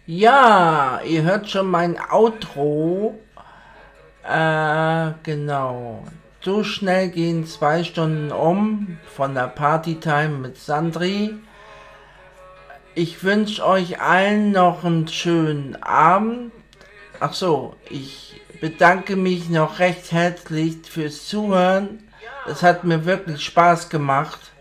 Ja, ihr hört schon mein Outro. Genau. So schnell gehen 2 Stunden um von der Partytime mit Sandri. Ich wünsche euch allen noch einen schönen Abend. Ach so, ich bedanke mich noch recht herzlich fürs Zuhören. Es hat mir wirklich Spaß gemacht.